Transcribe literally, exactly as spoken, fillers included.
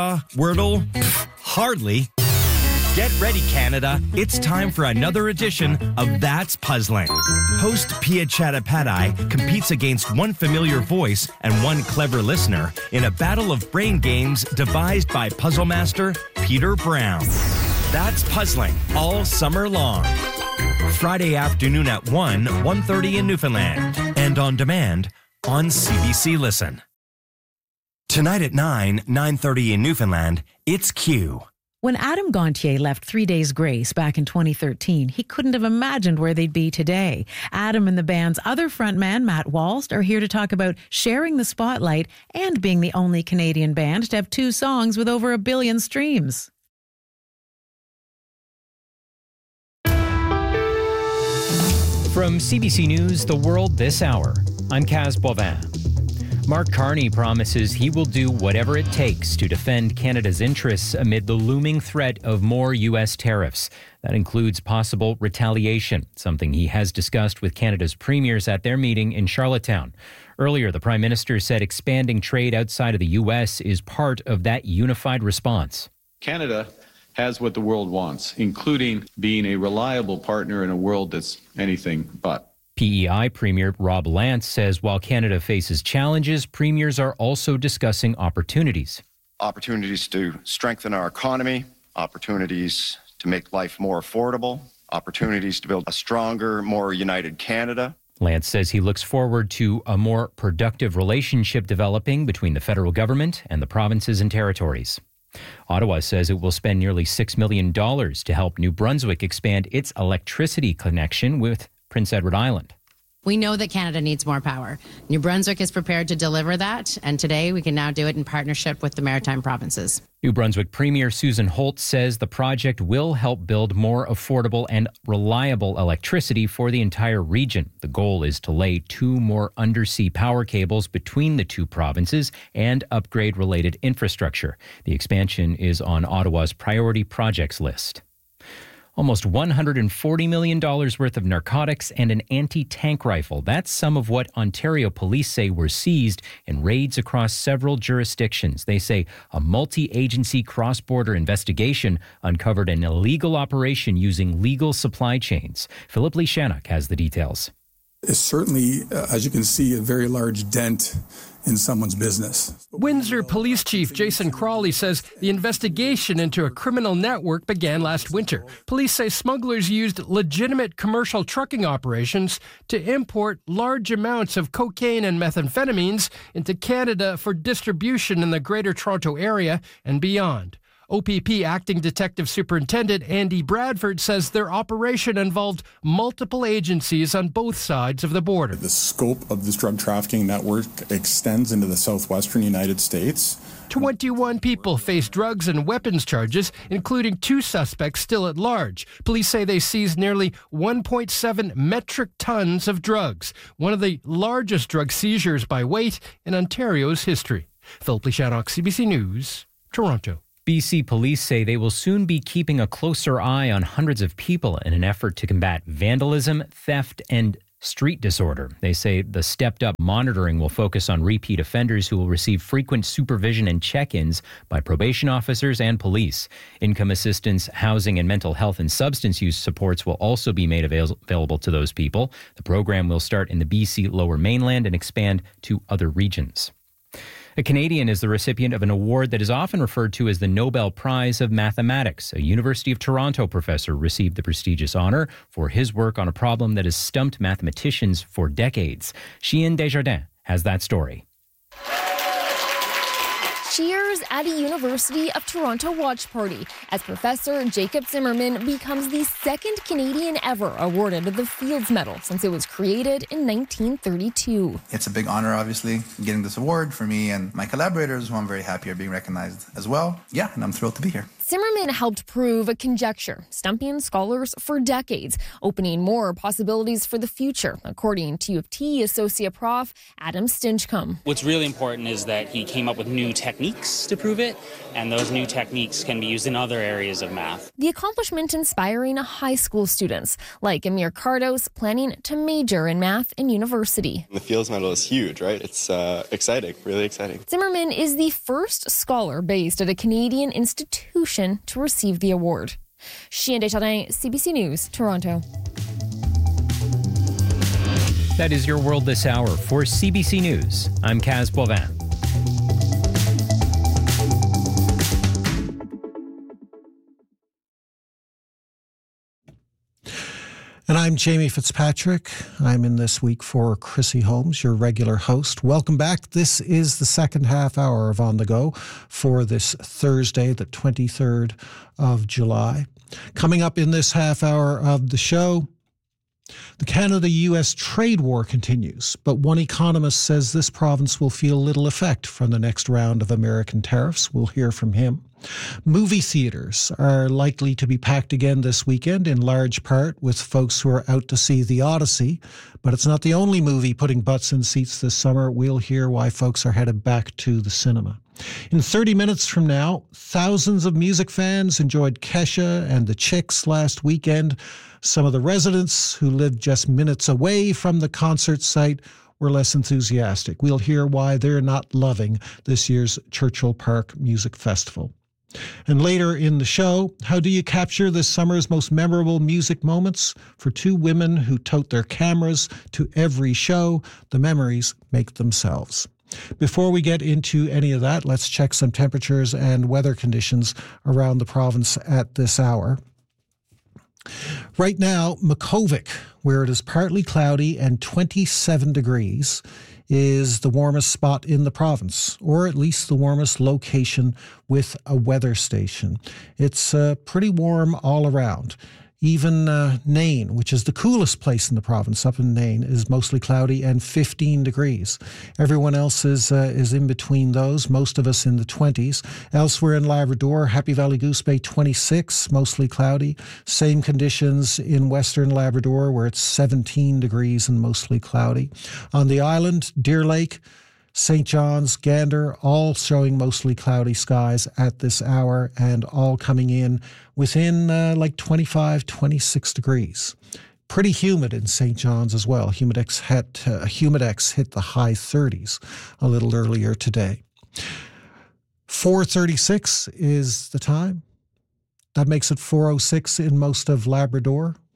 Uh, Wordle? Pfft, hardly. Get ready, Canada. It's time for another edition of That's Puzzling. Host Pia Chattopadhyay competes against one familiar voice and one clever listener in a battle of brain games devised by puzzle master Peter Brown. That's Puzzling all summer long. Friday afternoon at one, one thirty in Newfoundland. And on demand on C B C Listen. Tonight at nine, nine thirty in Newfoundland, it's Q. When Adam Gontier left Three Days Grace back in twenty thirteen, he couldn't have imagined where they'd be today. Adam and the band's other frontman, Matt Walst, are here to talk about sharing the spotlight and being the only Canadian band to have two songs with over a billion streams. From C B C News, The World This Hour, I'm Kaz Bovin. Mark Carney promises he will do whatever it takes to defend Canada's interests amid the looming threat of more U S tariffs. That includes possible retaliation, something he has discussed with Canada's premiers at their meeting in Charlottetown. Earlier, the Prime Minister said expanding trade outside of the U S is part of that unified response. Canada has what the world wants, including being a reliable partner in a world that's anything but. P E I Premier Rob Lance says while Canada faces challenges, premiers are also discussing opportunities. Opportunities to strengthen our economy, opportunities to make life more affordable, opportunities to build a stronger, more united Canada. Lance says he looks forward to a more productive relationship developing between the federal government and the provinces and territories. Ottawa says it will spend nearly six million dollars to help New Brunswick expand its electricity connection with Prince Edward Island. We know that Canada needs more power. New Brunswick is prepared to deliver that, and today we can now do it in partnership with the Maritime Provinces. New Brunswick Premier Susan Holt says the project will help build more affordable and reliable electricity for the entire region. The goal is to lay two more undersea power cables between the two provinces and upgrade related infrastructure. The expansion is on Ottawa's priority projects list. Almost one hundred forty million dollars worth of narcotics and an anti-tank rifle. That's some of what Ontario police say were seized in raids across several jurisdictions. They say a multi-agency cross-border investigation uncovered an illegal operation using legal supply chains. Philip Lishanuk has the details. It's certainly, uh, as you can see, a very large dent in someone's business. Windsor Police Chief Jason Crawley says the investigation into a criminal network began last winter. Police say smugglers used legitimate commercial trucking operations to import large amounts of cocaine and methamphetamines into Canada for distribution in the Greater Toronto Area and beyond. O P P Acting Detective Superintendent Andy Bradford says their operation involved multiple agencies on both sides of the border. The scope of this drug trafficking network extends into the southwestern United States. twenty-one people face drugs and weapons charges, including two suspects still at large. Police say they seized nearly one point seven metric tons of drugs, one of the largest drug seizures by weight in Ontario's history. Philip Lishanuk, C B C News, Toronto. B C police say they will soon be keeping a closer eye on hundreds of people in an effort to combat vandalism, theft, and street disorder. They say the stepped-up monitoring will focus on repeat offenders who will receive frequent supervision and check-ins by probation officers and police. Income assistance, housing, and mental health and substance use supports will also be made avail- available to those people. The program will start in the B C Lower Mainland and expand to other regions. A Canadian is the recipient of an award that is often referred to as the Nobel Prize of Mathematics. A University of Toronto professor received the prestigious honor for his work on a problem that has stumped mathematicians for decades. Sheehan Desjardins has that story. Cheers at a University of Toronto watch party as Professor Jacob Zimmerman becomes the second Canadian ever awarded the Fields Medal since it was created in nineteen thirty-two. It's a big honor, obviously, getting this award for me and my collaborators, who I'm very happy are being recognized as well. Yeah, and I'm thrilled to be here. Zimmerman helped prove a conjecture, stumping scholars for decades, opening more possibilities for the future, according to U of T Associate Professor Adam Stinchcomb. What's really important is that he came up with new techniques to prove it, and those new techniques can be used in other areas of math. The accomplishment inspiring high school students, like Amir Cardos, planning to major in math in university. The Fields Medal is huge, right? It's uh, exciting, really exciting. Zimmerman is the first scholar based at a Canadian institution to receive the award. Chien Desjardins, C B C News, Toronto. That is your world this hour. For C B C News, I'm Kaz Boivin. And I'm Jamie Fitzpatrick. I'm in this week for Chrissy Holmes, your regular host. Welcome back. This is the second half hour of On the Go for this Thursday, the twenty-third of July. Coming up in this half hour of the show, the Canada-U S trade war continues, but one economist says this province will feel little effect from the next round of American tariffs. We'll hear from him. Movie theaters are likely to be packed again this weekend, in large part with folks who are out to see The Odyssey. But it's not the only movie putting butts in seats this summer. We'll hear why folks are headed back to the cinema. In thirty minutes from now, thousands of music fans enjoyed Kesha and the Chicks last weekend. Some of the residents who lived just minutes away from the concert site were less enthusiastic. We'll hear why they're not loving this year's Churchill Park Music Festival. And later in the show, how do you capture this summer's most memorable music moments? For two women who tote their cameras to every show, the memories make themselves. Before we get into any of that, let's check some temperatures and weather conditions around the province at this hour. Right now, Makkovik, where it is partly cloudy and twenty-seven degrees, is the warmest spot in the province, or at least the warmest location with a weather station. It's uh, pretty warm all around. Even uh, Nain, which is the coolest place in the province, up in Nain, is mostly cloudy and fifteen degrees. Everyone else is uh, is in between those, most of us in the twenties. Elsewhere in Labrador, Happy Valley Goose Bay, twenty-six, mostly cloudy. Same conditions in Western Labrador, where it's seventeen degrees and mostly cloudy. On the island, Deer Lake, Saint John's, Gander, all showing mostly cloudy skies at this hour and all coming in within uh, like twenty-five, twenty-six degrees. Pretty humid in Saint John's as well. Humidex hit, uh, Humidex hit the high thirties a little earlier today. four thirty-six is the time. That makes it four oh six in most of Labrador.